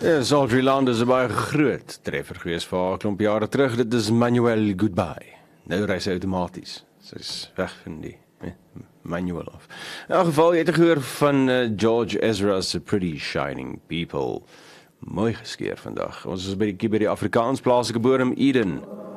Ja, Saltryland is 'n baie groot treffer gewees vir haar 'n klomp jare terug. Dit is Manuel Goodbye. Nou reis sy outomaties. Sy's weg van die manual af. In elk geval, jy het gehoor van George Ezra's Pretty Shining People. Mooi geskeer vandag. Ons is by die Afrikaans plaaslike bodem Eden.